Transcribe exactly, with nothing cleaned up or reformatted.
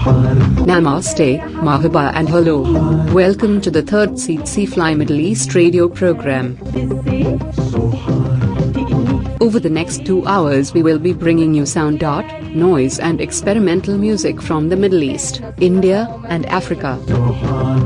Namaste, Mahaba and hello. Welcome to the third C C Fly Middle East radio program. Over the next two hours we will be bringing you sound art, noise and experimental music from the Middle East, India and Africa.